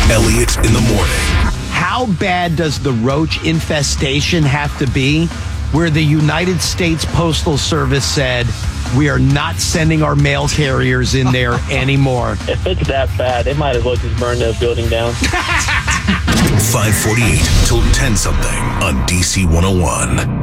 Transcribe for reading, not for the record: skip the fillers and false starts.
Elliott in the morning. How bad does the roach infestation have to be where the United States Postal Service said, we are not sending our mail carriers in there anymore? If it's that bad, they might as well just burn the building down. 548 till 10 something on DC 101.